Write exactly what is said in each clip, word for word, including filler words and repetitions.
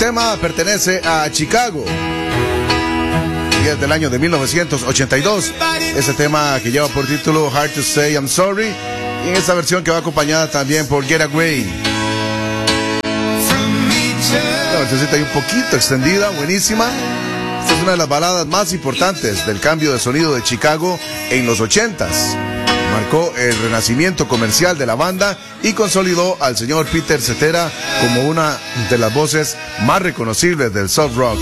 tema pertenece a Chicago y es del año de mil novecientos ochenta y dos. Ese tema que lleva por título Hard to Say I'm Sorry, y en esta versión que va acompañada también por Get Away. La versión está ahí un poquito extendida, buenísima. Esta es una de las baladas más importantes del cambio de sonido de Chicago en los ochentas. Marcó el renacimiento comercial de la banda y consolidó al señor Peter Cetera como una de las voces más reconocibles del soft rock.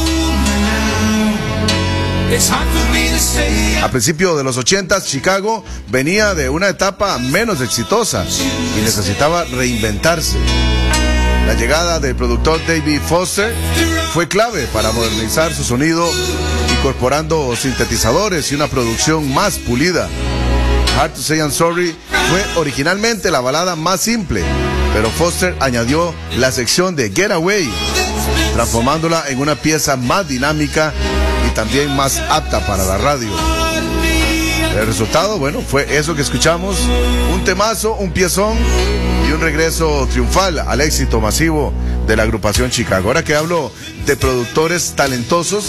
A principios de los ochentas, Chicago venía de una etapa menos exitosa y necesitaba reinventarse. La llegada del productor David Foster fue clave para modernizar su sonido, incorporando sintetizadores y una producción más pulida. Hard to Say I'm Sorry fue originalmente la balada más simple, pero Foster añadió la sección de Get Away, transformándola en una pieza más dinámica y también más apta para la radio. El resultado, bueno, fue eso que escuchamos, un temazo, un piezón y un regreso triunfal al éxito masivo de la agrupación Chicago. Ahora que hablo de productores talentosos,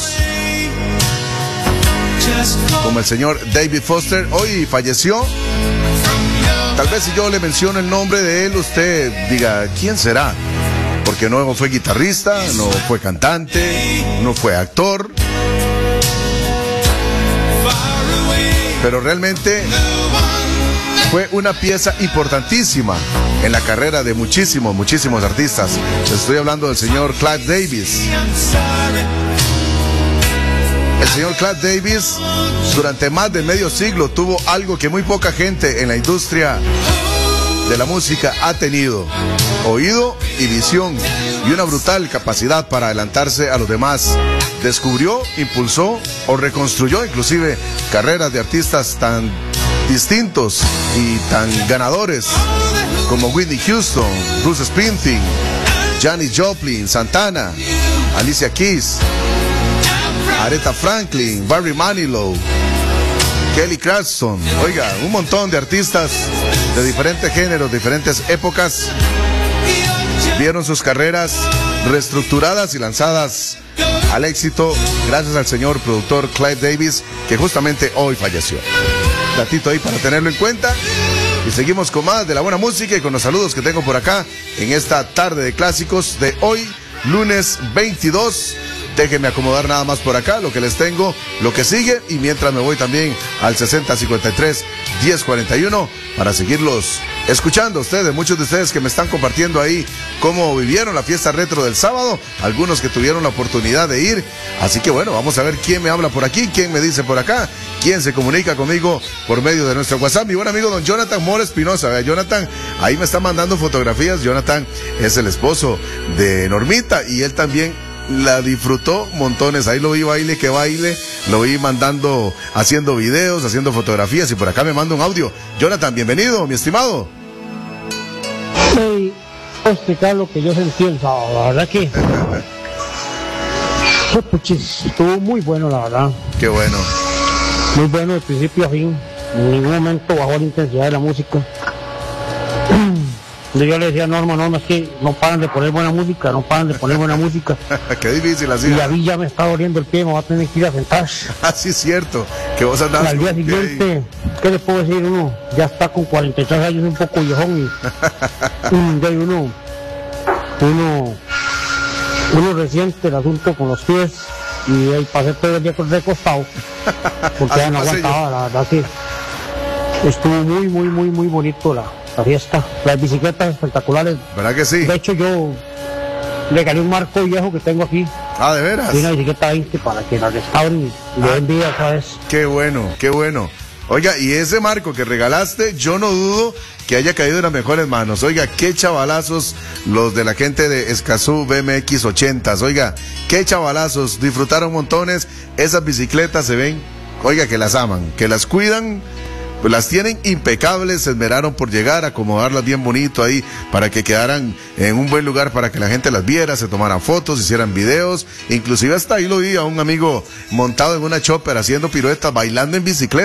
como el señor David Foster, hoy falleció. Tal vez si yo le menciono el nombre de él, usted diga, ¿quién será? Porque no fue guitarrista, no fue cantante, no fue actor. Pero realmente fue una pieza importantísima en la carrera de muchísimos, muchísimos artistas. Estoy hablando del señor Clive Davis. El señor Clive Davis durante más de medio siglo tuvo algo que muy poca gente en la industria de la música ha tenido: oído y visión, y una brutal capacidad para adelantarse a los demás. Descubrió, impulsó o reconstruyó inclusive carreras de artistas tan distintos y tan ganadores como Whitney Houston, Bruce Springsteen, Janis Joplin, Santana, Alicia Keys, Aretha Franklin, Barry Manilow, Kelly Clarkson. Oiga, un montón de artistas de diferentes géneros, diferentes épocas, vieron sus carreras reestructuradas y lanzadas al éxito gracias al señor productor Clive Davis, que justamente hoy falleció. Datito ahí para tenerlo en cuenta. Y seguimos con más de la buena música y con los saludos que tengo por acá en esta tarde de clásicos de hoy, lunes veintidós. Déjenme acomodar nada más por acá lo que les tengo, lo que sigue, y mientras me voy también al sesenta cincuenta y tres diez cuarenta y uno para seguirlos escuchando. Ustedes, muchos de ustedes que me están compartiendo ahí cómo vivieron la fiesta retro del sábado, algunos que tuvieron la oportunidad de ir. Así que bueno, vamos a ver quién me habla por aquí, quién me dice por acá, quién se comunica conmigo por medio de nuestro WhatsApp. Mi buen amigo don Jonathan Mora Espinosa. Jonathan, ahí me está mandando fotografías. Jonathan es el esposo de Normita y él también la disfrutó montones. Ahí lo vi baile que baile, lo vi mandando, haciendo videos, haciendo fotografías, y por acá me manda un audio. Jonathan, bienvenido, mi estimado. Hey, explicar lo que yo sentí el sábado, la verdad que oh, puchis, estuvo muy bueno, la verdad. Qué bueno. Muy bueno de principio a fin. En ningún momento bajó la intensidad de la música. Yo le decía a Norma, Norma, es que no paran de poner buena música, no paran de poner buena música. Qué difícil así. Y a mí ya me está doliendo el pie, me va a tener que ir a sentar. Así es cierto, que vos andás. Al día siguiente, ¿qué le puedo decir? Uno ya está con cuarenta y tres años, un poco viejón, y um, de uno, uno, uno resiente el asunto con los pies, y ahí pasé todo el día recostado, porque ya no aguantaba, la verdad que estuvo muy, muy, muy, muy bonito la... la fiesta, las bicicletas espectaculares. ¿Verdad que sí? De hecho, yo le gané un marco viejo que tengo aquí. Ah, ¿de veras? Y una bicicleta veinte para que la restauren y le den vida otra vez. Qué bueno, qué bueno. Oiga, y ese marco que regalaste, yo no dudo que haya caído en las mejores manos. Oiga, qué chavalazos los de la gente de Escazú B M X ochentas. Oiga, qué chavalazos, disfrutaron montones. Esas bicicletas se ven, oiga, que las aman, que las cuidan. Pues las tienen impecables, se esmeraron por llegar, acomodarlas bien bonito ahí para que quedaran en un buen lugar para que la gente las viera, se tomaran fotos, hicieran videos. Inclusive hasta ahí lo vi a un amigo montado en una chopper haciendo piruetas, bailando en bicicleta.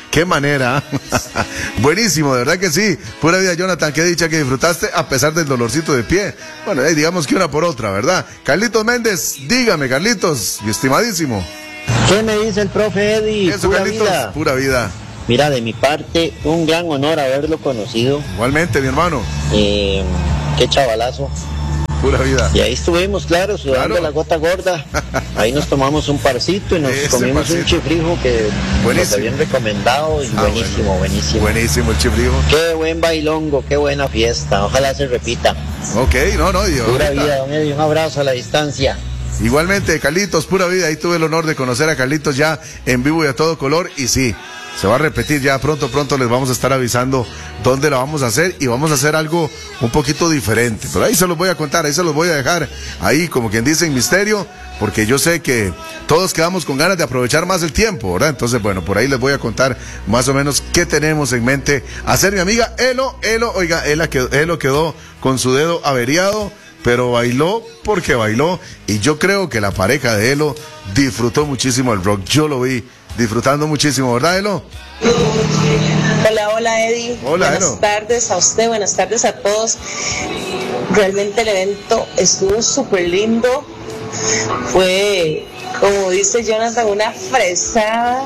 Qué manera. Buenísimo, de verdad que sí. Pura vida, Jonathan, qué dicha que disfrutaste a pesar del dolorcito de pie. Bueno, eh, digamos que una por otra, ¿verdad? Carlitos Méndez, dígame, Carlitos, mi estimadísimo. ¿Qué me dice el profe Eddie? Eso, pura Carlitos, vida. Pura vida. Mira, de mi parte, un gran honor haberlo conocido. Igualmente, mi hermano. Eh, qué chavalazo. Pura vida. Y ahí estuvimos, claro, sudando Claro. la gota gorda. Ahí nos tomamos un parcito y nos Ese comimos parcito. un chifrijo que nos Buenísimo. habían recomendado. Y Ah, buenísimo, bueno. buenísimo. Buenísimo el chifrijo. Qué buen bailongo, qué buena fiesta. Ojalá se repita. Ok, no, no, Dios. Pura vida, don Eddie, un abrazo a la distancia. Igualmente, Carlitos, pura vida. Ahí tuve el honor de conocer a Carlitos ya en vivo y a todo color. Y sí, se va a repetir ya pronto, pronto les vamos a estar avisando dónde lo vamos a hacer. Y vamos a hacer algo un poquito diferente. Pero ahí se los voy a contar, ahí se los voy a dejar. Ahí, como quien dice, en misterio. Porque yo sé que todos quedamos con ganas de aprovechar más el tiempo, ¿verdad? Entonces, bueno, por ahí les voy a contar más o menos qué tenemos en mente hacer. Mi amiga Elo, Elo, oiga, Ela quedó, Elo quedó con su dedo averiado, pero bailó porque bailó. Y yo creo que la pareja de Elo disfrutó muchísimo el rock. Yo lo vi disfrutando muchísimo, ¿verdad, Elo? Hola, hola Eddie. Hola, buenas Elo. tardes a usted, buenas tardes a todos. Realmente el evento estuvo súper lindo. Fue, como dice Jonathan, una fresada.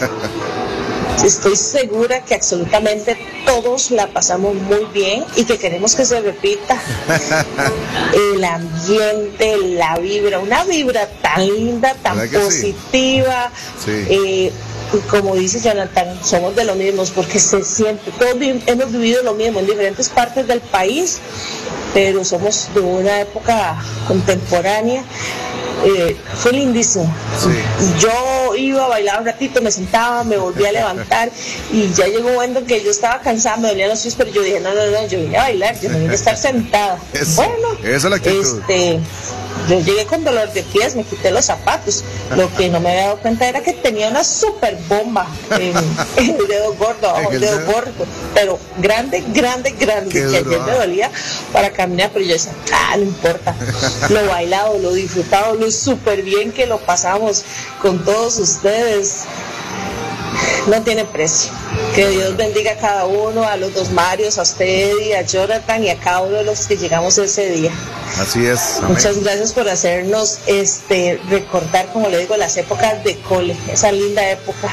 Estoy segura que absolutamente todos la pasamos muy bien y que queremos que se repita. El ambiente, la vibra, una vibra tan linda, tan ¿Verdad que sí? positiva. Sí. Eh, y como dice Jonathan, somos de los mismos porque se siente, todos vi- hemos vivido lo mismo en diferentes partes del país, pero somos de una época contemporánea. Eh, fue lindísimo. Sí. Yo iba a bailar un ratito, me sentaba, me volví a levantar y ya llegó un momento en que yo estaba cansada, me dolían los pies, pero yo dije, no, no, no, yo vine a bailar, yo no vine a estar sentada. Eso, bueno, esa es la actitud. este, yo llegué con dolor de pies, me quité los zapatos. Lo que no me había dado cuenta era que tenía una super bomba en, en el dedo gordo, abajo En el el dedo dedo. gordo, pero grande, grande, grande, Qué que duro, ayer me ah. dolía para caminar, pero yo decía, ah, no importa, lo bailado, lo disfrutado, lo súper bien que lo pasamos con todos ustedes. No tiene precio. Que Dios bendiga a cada uno, a los dos Marios, a usted, Eddie, a Jonathan y a cada uno de los que llegamos ese día. Así es. Amén. Muchas gracias por hacernos este recordar, como le digo, las épocas de cole, esa linda época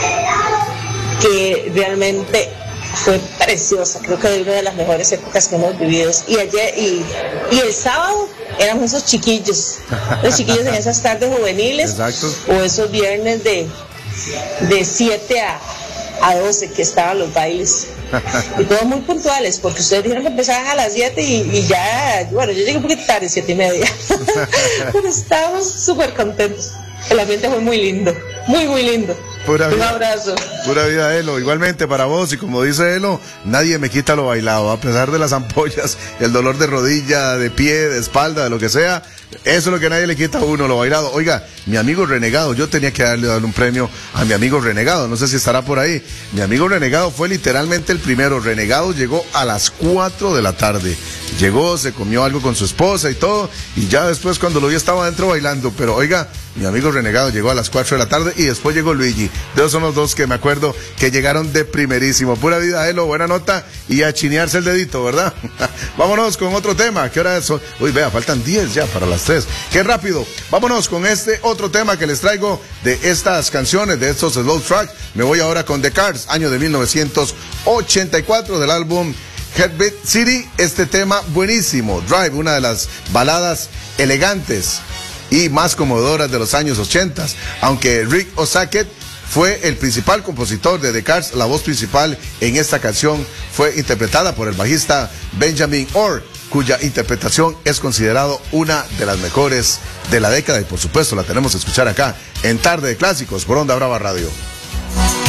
que realmente fue preciosa. Creo que es una de las mejores épocas que hemos vivido. Y ayer y, y el sábado éramos esos chiquillos, los chiquillos en esas tardes juveniles. Exacto. O esos viernes de de siete a, a doce que estaban los bailes. Y todos muy puntuales, porque ustedes dijeron que empezaban a las siete y, y ya, bueno, yo llegué un poquito tarde, siete y media. Pero estábamos súper contentos. El ambiente fue muy lindo, muy, muy lindo. Pura Un vida. abrazo. Pura vida, Elo. Igualmente para vos, y como dice Elo, nadie me quita lo bailado, a pesar de las ampollas, el dolor de rodilla, de pie, de espalda, de lo que sea. Eso es lo que nadie le quita a uno, lo bailado. Oiga, mi amigo Renegado, yo tenía que darle, darle un premio a mi amigo Renegado, no sé si estará por ahí. Mi amigo Renegado fue literalmente el primero. Renegado llegó a las cuatro de la tarde. Llegó, se comió algo con su esposa y todo, y ya después cuando lo vi estaba adentro bailando. Pero oiga, mi amigo Renegado llegó a las cuatro de la tarde y después llegó Luigi. De esos son los dos que me acuerdo que llegaron de primerísimo. Pura vida, Elo, buena nota y a chinearse el dedito, ¿verdad? Vámonos con otro tema. ¿Qué hora es? Uy, vea, faltan diez ya para las tres. Qué rápido. Vámonos con este otro tema que les traigo de estas canciones, de estos slow tracks. Me voy ahora con The Cars, año de mil novecientos ochenta y cuatro, del álbum Heartbeat City. Este tema buenísimo, Drive, una de las baladas elegantes y más conmovedoras de los años ochenta. Aunque Rick Ocasek fue el principal compositor de The Cars, la voz principal en esta canción fue interpretada por el bajista Benjamin Orr, cuya interpretación es considerado una de las mejores de la década, y por supuesto la tenemos que escuchar acá en Tarde de Clásicos por Onda Brava Radio.